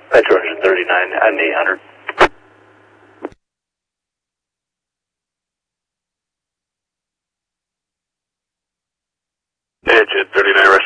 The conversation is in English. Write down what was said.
Metro 139 and 800. Edge at 39 right.